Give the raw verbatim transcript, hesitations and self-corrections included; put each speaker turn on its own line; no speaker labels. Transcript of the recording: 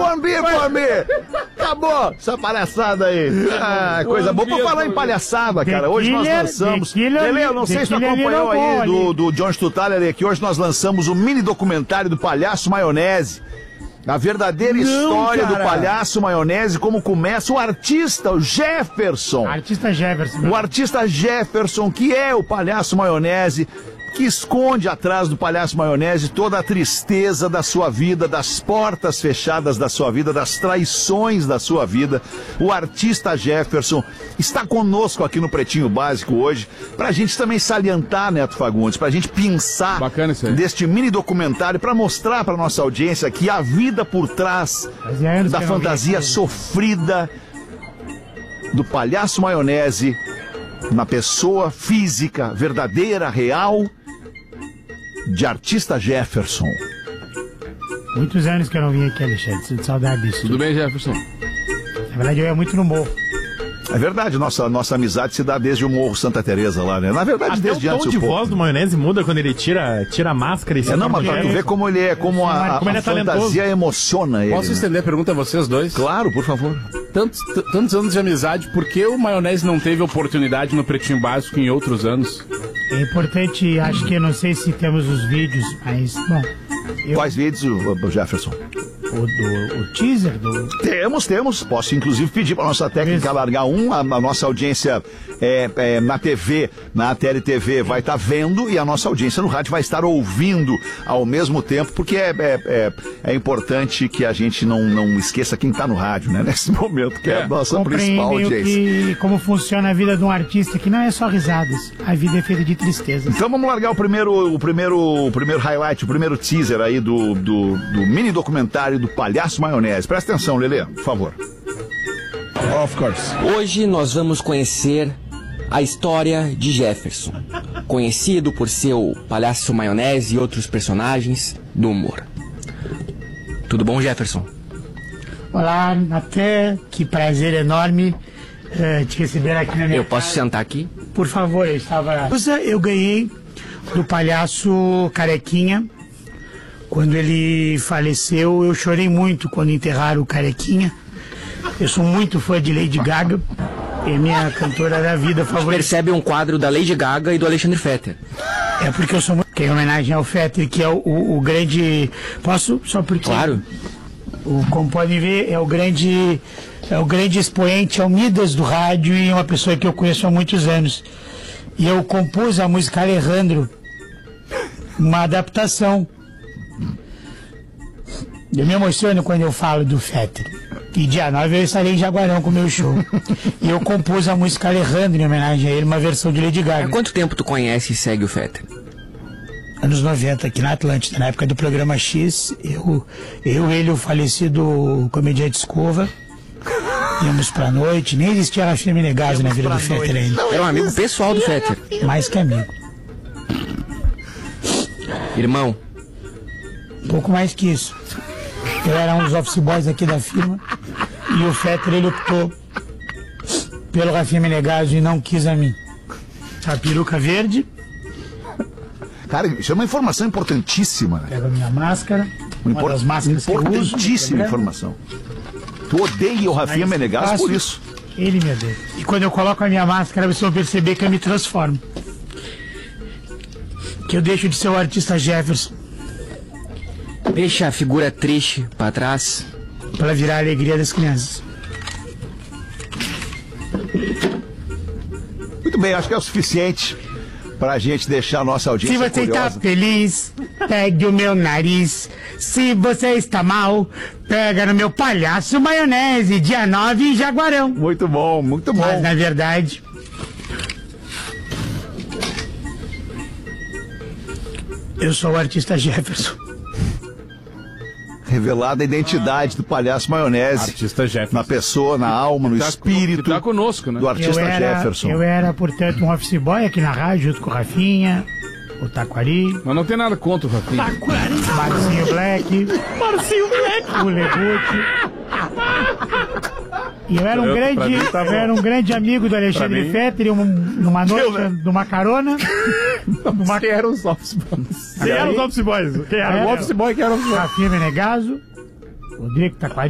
bom dia, pô, acabou essa palhaçada aí. Ah, coisa boa. Por falar em palhaçada, cara, hoje nós lançamos... Lelê, eu não sei se tu acompanhou aí do, do John Stutler, que hoje nós lançamos o mini documentário do Palhaço Maionese. A verdadeira não, história cara. do Palhaço Maionese, como começa o artista, o Jefferson.
Artista Jefferson.
O artista Jefferson, que é o Palhaço Maionese, que esconde atrás do Palhaço Maionese toda a tristeza da sua vida, das portas fechadas da sua vida, das traições da sua vida. O artista Jefferson está conosco aqui no Pretinho Básico hoje, pra gente também salientar, Neto Fagundes, pra gente pensar deste mini documentário, pra mostrar pra nossa audiência que a vida por trás da fantasia sofrida do Palhaço Maionese, na pessoa física, verdadeira, real, de artista Jefferson.
Muitos anos que eu não vim aqui, Alexandre. Sinto saudade disso.
Tudo bem, Jefferson?
Na verdade, eu ia muito no morro.
É verdade, nossa, nossa amizade se dá desde o Morro Santa Teresa lá, né? Na verdade,
até
desde
o tom
antes
de
um pouco.
voz do Maionese muda quando ele tira, tira a máscara e se
é, não, mas pra tu ver como ele é, como a, a,
como ele é
a fantasia
talentoso.
emociona ele.
Posso
né?
estender a pergunta a vocês dois?
Claro, por favor.
Tantos, tantos anos de amizade, por que o Maionese não teve oportunidade no Pretinho Básico em outros anos?
É importante, acho que, não sei se temos os vídeos, mas, bom... Eu...
Quais vídeos, o, o Jefferson?
O, do, o teaser do...
Temos, temos. Posso, inclusive, pedir para nossa técnica Isso. largar um. A, a nossa audiência é, é, na T V, na T L T V, vai estar tá vendo e a nossa audiência no rádio vai estar ouvindo ao mesmo tempo, porque é, é, é, é importante que a gente não, não esqueça quem está no rádio, né? Nesse momento, que é, é a nossa principal audiência.
Que, como funciona a vida de um artista, que não é só risadas. A vida é feita de tristeza.
Então vamos largar o primeiro, o primeiro, o primeiro highlight, o primeiro teaser aí do, do, do mini documentário do Palhaço Maionese. Presta atenção, Lelê, por favor.
Of course. Hoje nós vamos conhecer a história de Jefferson, conhecido por seu Palhaço Maionese e outros personagens do humor. Tudo bom, Jefferson?
Olá, até que prazer enorme uh, te receber aqui na minha
Eu posso
casa.
sentar aqui?
Por favor, eu estava... Eu ganhei do Palhaço Carequinha. Quando ele faleceu, eu chorei muito quando enterraram o Carequinha. Eu sou muito fã de Lady Gaga, é minha cantora da vida favorita.
Percebe um quadro da Lady Gaga e do Alexandre Fetter.
É porque eu sou muito... Que é em homenagem ao Fetter, que é o, o, o grande... Posso? Só porque...
Claro.
O, como podem ver, é o grande... É o grande expoente, é o Midas do rádio e uma pessoa que eu conheço há muitos anos. E eu compus a música Alejandro, uma adaptação. Eu me emociono quando eu falo do Fetter. E dia nove eu estarei em Jaguarão com o meu show. E eu compus a música Alejandro em homenagem a ele, uma versão de Lady Gaga.
Há quanto tempo tu conhece e segue o Fetter?
Anos noventa, aqui na Atlântida, na época do programa X, eu, eu ele, o falecido comediante Escova, íamos pra noite, nem existia Rafinha Menegaso na vida do Fetter ainda.
Era um amigo pessoal do Fetter.
Mais que amigo.
Irmão.
Um pouco mais que isso. Eu era um dos office boys aqui da firma e o Fetter, ele optou pelo Rafinha Menegaso e não quis a mim. A peruca verde.
Cara, isso é uma informação importantíssima. Né?
Pego a minha máscara, uma
Import...
das máscaras
Importantíssima
que eu uso,
informação. Tu odeia o Rafinha Menegaso por isso.
Ele me odeia. E quando eu coloco a minha máscara, vocês vão perceber que eu me transformo. Que eu deixo de ser o artista Jefferson.
Deixa a figura triste pra trás.
Pra virar a alegria das crianças.
Muito bem, acho que é o suficiente pra gente deixar a nossa audiência
curiosa. Se você
curiosa.
está feliz, pegue o meu nariz. Se você está mal, pega no meu Palhaço Maionese, dia nove em Jaguarão.
Muito bom, muito bom.
Mas, na verdade... eu sou o artista Jefferson.
Revelada a identidade do Palhaço Maionese.
Artista Jefferson.
Na pessoa, na alma, no
tá,
espírito.
Que tá conosco, né?
Do artista
eu era,
Jefferson.
Eu era, portanto, um office boy aqui na rádio, junto com o Rafinha, o Taquari.
Mas não tem nada contra o Rafinha.
Taquari. Marcinho Black. Marcinho Black. O Legute. E eu era um
eu,
grande,
mim, tá
eu era um grande amigo do Alexandre Fetter, um, numa noite,
eu, né?
numa carona.
Numa... Quem eram os office boys?
Quem eram os office boys? Quem era?
era
O office boy que era o office boy.
Rafinha Menegaso, Rodrigo Taquari.